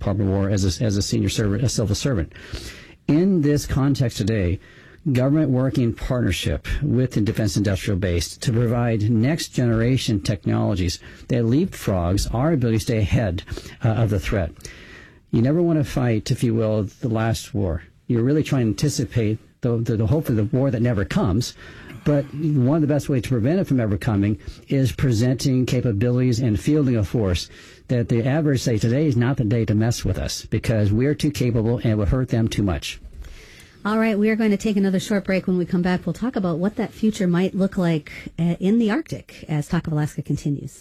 Department of War as a senior servant, a civil servant. In this context today, government working in partnership with the defense industrial base to provide next generation technologies that leapfrogs our ability to stay ahead of the threat. You never want to fight, if you will, the last war. You're really trying to anticipate the hopefully the war that never comes. But one of the best ways to prevent it from ever coming is presenting capabilities and fielding a force that the adversaries say today is not the day to mess with us because we're too capable and it would hurt them too much. All right, we are going to take another short break. When we come back, we'll talk about what that future might look like in the Arctic as Talk of Alaska continues.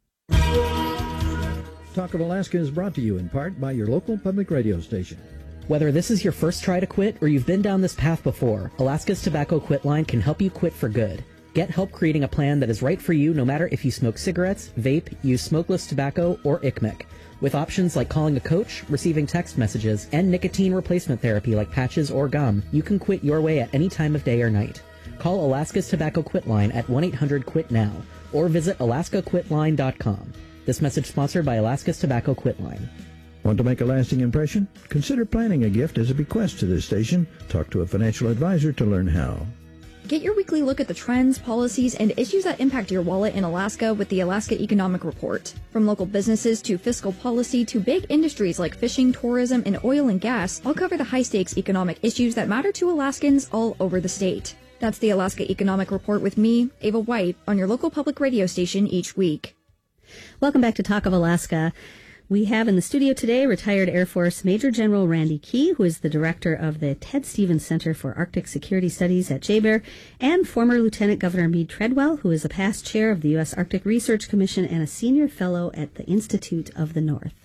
Talk of Alaska is brought to you in part by your local public radio station. Whether this is your first try to quit or you've been down this path before, Alaska's Tobacco Quit Line can help you quit for good. Get help creating a plan that is right for you no matter if you smoke cigarettes, vape, use smokeless tobacco, or ICMEC. With options like calling a coach, receiving text messages, and nicotine replacement therapy like patches or gum, you can quit your way at any time of day or night. Call Alaska's Tobacco Quit Line at 1-800-QUIT-NOW or visit alaskaquitline.com. This message sponsored by Alaska's Tobacco Quit Line. Want to make a lasting impression? Consider planning a gift as a bequest to this station. Talk to a financial advisor to learn how. Get your weekly look at the trends, policies, and issues that impact your wallet in Alaska with the Alaska Economic Report. From local businesses to fiscal policy to big industries like fishing, tourism, and oil and gas, I'll cover the high-stakes economic issues that matter to Alaskans all over the state. That's the Alaska Economic Report with me, Ava White, on your local public radio station each week. Welcome back to Talk of Alaska. We have in the studio today retired Air Force Major General Randy Key, who is the director of the Ted Stevens Center for Arctic Security Studies at JBER, and former Lieutenant Governor Meade Treadwell, who is a past chair of the U.S. Arctic Research Commission and a senior fellow at the Institute of the North.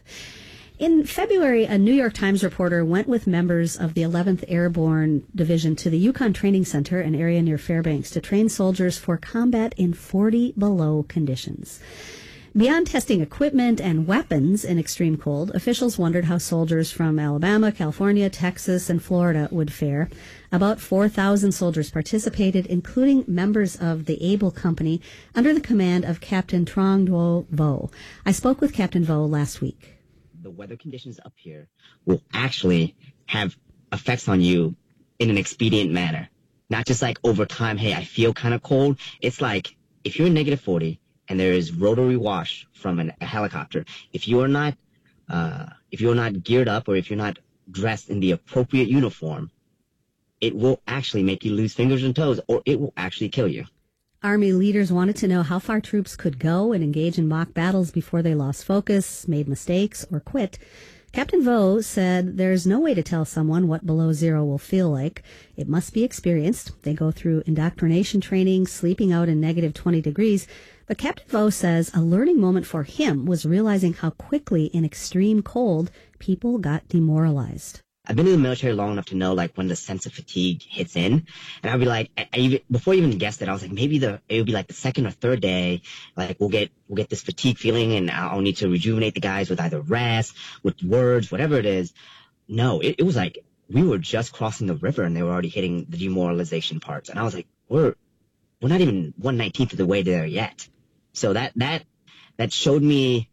In February, a New York Times reporter went with members of the 11th Airborne Division to the Yukon Training Center, an area near Fairbanks, to train soldiers for combat in 40 below conditions. Beyond testing equipment and weapons in extreme cold, officials wondered how soldiers from Alabama, California, Texas, and Florida would fare. About 4,000 soldiers participated, including members of the Able Company under the command of Captain Trong Do Vo. I spoke with Captain Vo last week. The weather conditions up here will actually have effects on you in an expedient manner. Not just like over time, hey, I feel kind of cold. It's like if you're in negative 40, and there is rotary wash from a helicopter. If you are not geared up or if you're not dressed in the appropriate uniform, it will actually make you lose fingers and toes, or it will actually kill you. Army leaders wanted to know how far troops could go and engage in mock battles before they lost focus, made mistakes, or quit. Captain Vo said there's no way to tell someone what below zero will feel like. It must be experienced. They go through indoctrination training, sleeping out in negative 20 degrees. But Captain Vo says a learning moment for him was realizing how quickly in extreme cold people got demoralized. I've been in the military long enough to know, like, when the sense of fatigue hits in. And I'll be like, before I even guessed it, I was like, maybe it would be like the second or third day, like, we'll get this fatigue feeling and I'll need to rejuvenate the guys with either rest, with words, whatever it is. No, it was like, we were just crossing the river and they were already hitting the demoralization parts. And I was like, we're not even 1/19th of the way there yet. So that showed me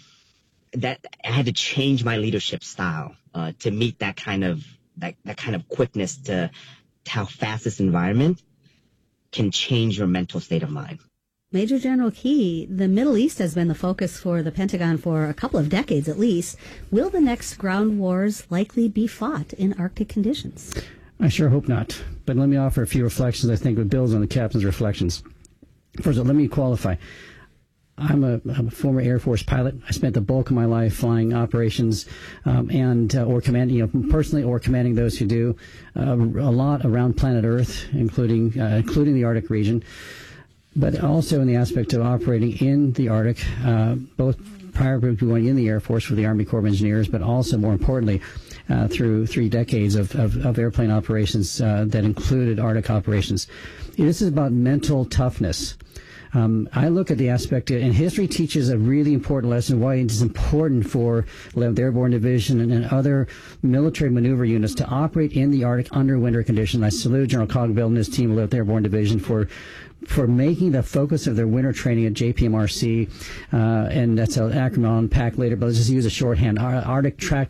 that I had to change my leadership style to meet that kind of quickness to how fast this environment can change your mental state of mind. Major General Key, the Middle East has been the focus for the Pentagon for a couple of decades at least. Will the next ground wars likely be fought in Arctic conditions? I sure hope not. But let me offer a few reflections I think that builds on the captain's reflections. First of all, let me qualify. I'm a former Air Force pilot. I spent the bulk of my life flying operations or commanding, personally or commanding those who do a lot around planet Earth, including the Arctic region, but also in the aspect of operating in the Arctic, both prior to going in the Air Force for the Army Corps of Engineers, but also more importantly through 3 decades of airplane operations that included Arctic operations. This is about mental toughness. I look at the aspect, and history teaches a really important lesson why it is important for 11th Airborne Division and other military maneuver units to operate in the Arctic under winter conditions. I salute General Cogbill and his team, 11th Airborne Division, for making the focus of their winter training at JPMRC, and that's an acronym I'll unpack later, but let's just use a shorthand, Arctic Track